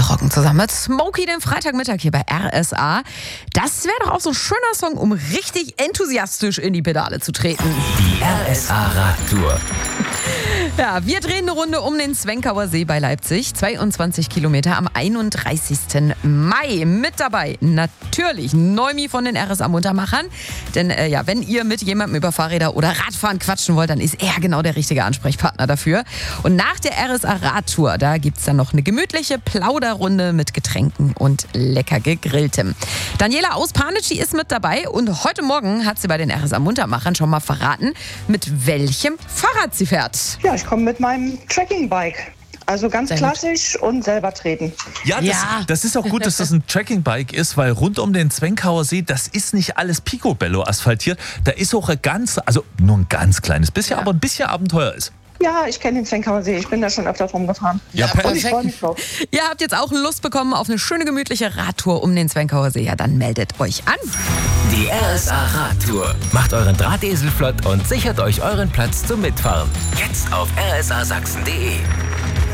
Trocken zusammen mit Smokey den Freitagmittag hier bei RSA. Das wäre doch auch so ein schöner Song, um richtig enthusiastisch in die Pedale zu treten. Die RSA-Radtour. Ja, wir drehen eine Runde um den Zwenkauer See bei Leipzig. 22 Kilometer am 31. Mai. Mit dabei natürlich Neumi von den RSA-Muntermachern. Denn wenn ihr mit jemandem über Fahrräder oder Radfahren quatschen wollt, dann ist er genau der richtige Ansprechpartner dafür. Und nach der RSA-Radtour, da gibt es dann noch eine gemütliche Plauderrunde mit Getränken und lecker gegrilltem. Daniela aus Panitschi ist mit dabei und heute Morgen hat sie bei den RSA-Muntermachern schon mal verraten, mit welchem Fahrrad sie fährt. Ja, ich komme mit meinem Trekkingbike. Also ganz klassisch und selber treten. Ja, das ist auch gut, dass das ein Trekkingbike ist, weil rund um den Zwenkauer See, das ist nicht alles Picobello asphaltiert. Da ist auch nur ein ganz kleines bisschen, aber ein bisschen Abenteuer ist. Ja, ich kenne den Zwenkauer See. Ich bin da schon öfter drum gefahren. Ja, und ich freue mich drauf. Ihr habt jetzt auch Lust bekommen auf eine schöne, gemütliche Radtour um den Zwenkauer See. Ja, dann meldet euch an. Die RSA-Radtour. Macht euren Drahtesel flott und sichert euch euren Platz zum Mitfahren. Jetzt auf rsasachsen.de.